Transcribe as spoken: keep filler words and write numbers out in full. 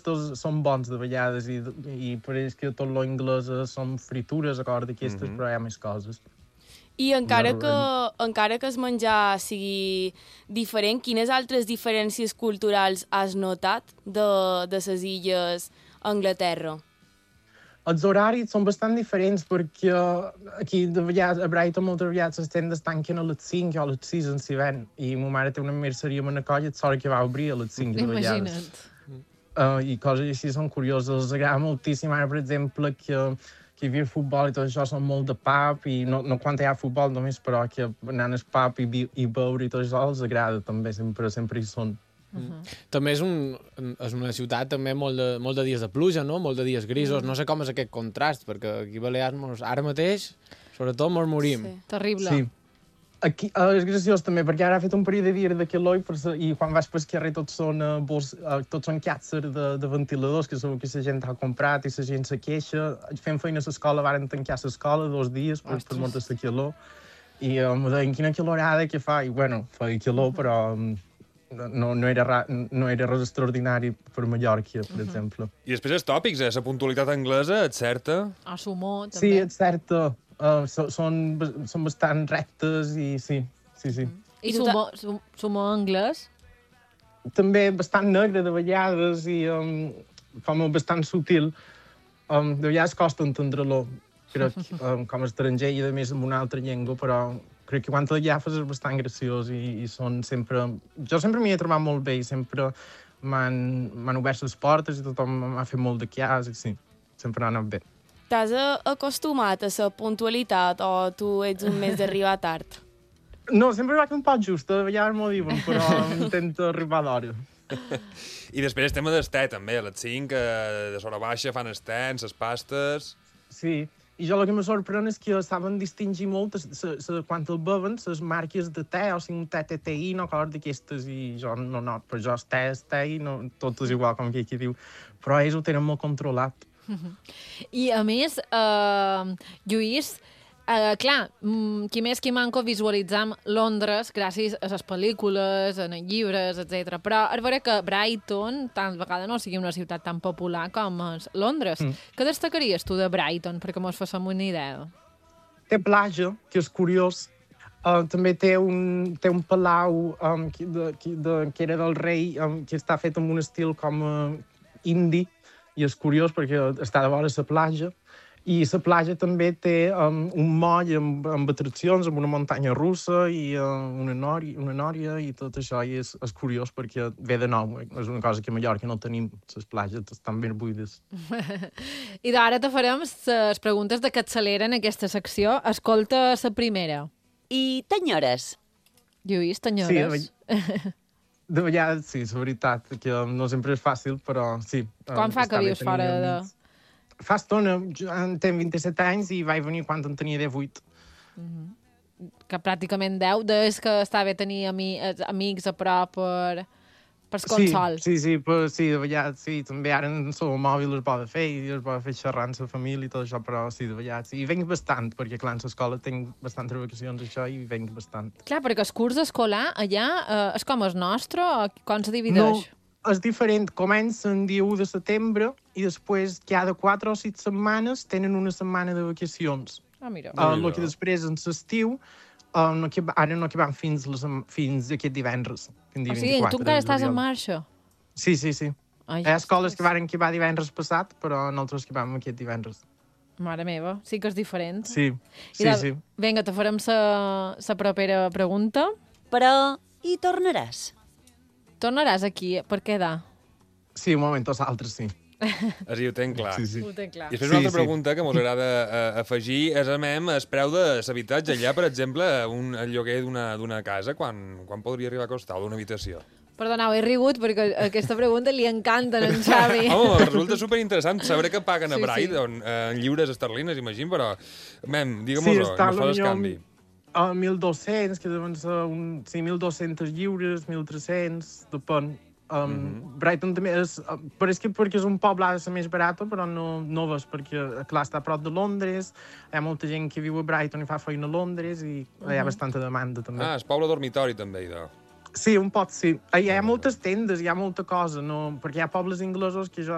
aquests són bons de vegades i, i pareix que tot lo anglès són fritures, acord d'aquestes, mm -hmm. però hi ha més coses. I encara que, encara que el menjar sigui diferent, quines altres diferències culturals has notat de, de les illes a Anglaterra? Els horaris són bastant diferents perquè aquí de vegades, a Brighton moltes vegades les tendes tanquen a les cinc o a les sis en s'hivern i ma mare té una merceria a Manacoll i sort que va obrir a les cinc de vegades. Uh, I coses així són curioses. Els agrada moltíssim ara, per exemple, que, que hi havia futbol i tot això són molt de pub i no, no quan hi ha futbol només, però que anant al pub i, i beure i tot això els agrada també, sempre, sempre hi són. Uh -huh. També és, un, és una ciutat també molt de, molt de dies de pluja, no? Molt de dies grisos. Uh -huh. No sé com és aquest contrast, perquè aquí a Balears mos, ara mateix, sobretot, mos morim. Sí. Terrible. Sí. Aquí, uh, és graciós també, perquè ara ha fet un parell de dies de calor i, i quan vas pel carrer tots són, uh, bos, uh, tots són càtzer de, de ventiladors, que segur que la gent ha comprat i la gent se queixa. Fent feina a l'escola, varen tancar l'escola dos dies per, per molta la calor. I uh, me deien, quina calorada que fa? I, bueno, feia calor, però... Um, No, no, era ra, no era res extraordinari per Mallorca, per uh -huh. exemple. I després els tòpics, eh? La puntualitat anglesa, et certa? A sumó, també. Sí, et certa. Uh, so, són, són bastant rectes i sí, sí, sí. Uh -huh. I sumó, sumó anglès? També bastant negre de vegades i um, com bastant sutil. Um, de vegades costa entendre-lo, crec, um, com a estranger i a més amb una altra llengua, però... crec que quan te l'agafes és bastant graciós i, i són sempre... Jo sempre m'hi he trobat molt bé i sempre m'han obert les portes i tothom m'ha fet molt de cas i sí, sempre ha anat bé. T'has acostumat a la puntualitat o tu ets un mes d'arribar tard? No, sempre vaig un poc just, de vegades m'ho diuen, però intento arribar d'hora. I després el tema del te, també. A les cinc, de sobre baixa, fan els tens, les pastes... Sí. I jo el que me sorprèn és que saben distingir molt, se, se, quan el beuen, les marques de te, o sigui, un te T T I, no, coses d'aquestes, i jo no, no, però jo és te, és te, i no, tot és igual, com que aquí diu. Però ells ho tenen molt controlat. I, a més, eh, Lluís, eh, clar, qui més qui manco visualitzam Londres gràcies a les pel·lícules, a els llibres, etcètera. Però és vera que Brighton, tal vegada no sigui una ciutat tan popular com és Londres. Mm. Què destacaries tu de Brighton, perquè mos fassem una idea? Té platja, que és curiós. Uh, també té un, té un palau um, que, de, de, que era del rei, um, que està fet amb un estil com uh, indi, i és curiós perquè està de vora la platja. I la platja també té um, un moll amb, amb atraccions, amb una muntanya russa i uh, una, nòria, una nòria i tot això. I és, és curiós perquè ve de nou. És una cosa que a Mallorca no tenim. Les platges estan ben buides. I d'ara te farem les preguntes de capçalera en aquesta secció. Escolta la primera. I t'enyores? Lluís, t'enyores? Sí, de, de vegades sí, és veritat, que no sempre és fàcil, però sí. Quan fa que vius fora de... Fa estona, jo tenc vint-i-set anys i vaig venir quan en tenia divuit. Mm-hmm. Que pràcticament deu, des que està bé tenir ami amics a prop per, per consol. Sí, sí, sí, però, sí, de vegades, sí, també ara en el mòbil es pot fer i es pot fer xerrar amb la família i tot això, però sí, de vegades. I venc bastant, perquè clar, en l'escola tinc bastantes vacacions això i venc bastant. Clar, perquè el curs escolar allà eh, és com el nostre o com se divideix? No. És diferent, comencen dia u de setembre i després cada quatre o sis setmanes tenen una setmana de vacacions. Ah, mira. Uh, el que després en l'estiu, uh, no, ara no acabem fins, les, fins aquest divendres. O sigui, tu encara estàs en marxa? Sí, sí, sí. Ai, Hi ha escoles que varen acabar divendres passat, però nosaltres acabem aquest divendres. Mare meva, sí que és diferent. Sí, sí, de... sí. Vinga, te farem la propera pregunta. Però hi tornaràs? Tornaràs aquí, per quedar? Sí, un moment o l'altre, sí. Així ho tenc clar. Sí, sí. Ho tenc clar. I després una altra sí, pregunta sí. que mos agrada uh, afegir és, amem, el preu de l'habitatge. Allà, per exemple, un, el lloguer d'una casa, quan, quan podria arribar a costar, d'una habitació? Perdoneu, he rigut perquè aquesta pregunta li encanta a en Xavi. Home, resulta superinteressant saber que paguen a Brighton, sí, sí. en lliures esterlines, imagino, però, mem, digue-m'ho, sí, no fas el canvi. A mil dos-cents, que deuen ser un, sí, mil dos-cents lliures, mil tres-cents, depèn. Um, mm -hmm. Brighton també és... Però és que perquè és un poble ha de ser més barat, però no, no ves, perquè, clar, està a prop de Londres, hi ha molta gent que viu a Brighton i fa feina a Londres i mm -hmm. hi ha bastanta demanda, també. Ah, és poble dormitori, també, idò. Sí, un pot, sí. Hi ha moltes tendes, hi ha molta cosa, no? Perquè hi ha pobles inglesos que jo